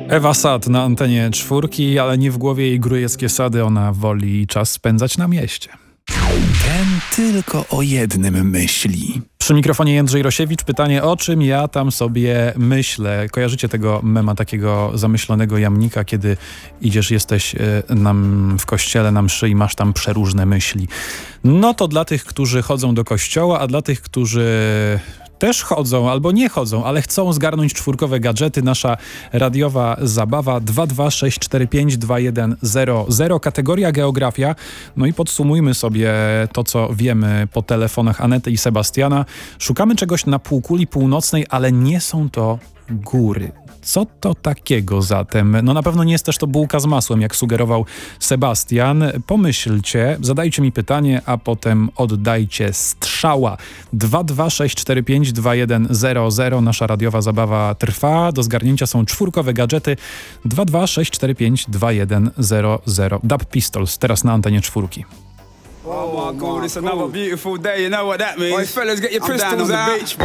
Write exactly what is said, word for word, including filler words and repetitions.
Ewa Sad na antenie czwórki, ale nie w głowie jej grujeckie sady, ona woli czas spędzać na mieście. Ten tylko o jednym myśli. Przy mikrofonie Jędrzej Rosiewicz, pytanie, o czym ja tam sobie myślę. Kojarzycie tego mema, takiego zamyślonego jamnika, kiedy idziesz, jesteś y, nam w kościele na mszy i masz tam przeróżne myśli. No to dla tych, którzy chodzą do kościoła, a dla tych, którzy też chodzą albo nie chodzą, ale chcą zgarnąć czwórkowe gadżety. Nasza radiowa zabawa dwa dwa sześć cztery pięć dwa jeden zero zero, kategoria geografia. No i podsumujmy sobie to, co wiemy po telefonach Anety i Sebastiana. Szukamy czegoś na półkuli północnej, ale nie są to góry. Co to takiego zatem? No na pewno nie jest też to bułka z masłem, jak sugerował Sebastian. Pomyślcie, zadajcie mi pytanie, a potem oddajcie strzała. dwa dwa sześć cztery pięć dwa jeden zero zero. Nasza radiowa zabawa trwa. Do zgarnięcia są czwórkowe gadżety. dwa dwa sześć cztery pięć dwa jeden zero zero. Dub Pistols, teraz na antenie czwórki. Oh my God, it's another beautiful day, you know what that means. Oi fellas, get your pistols out.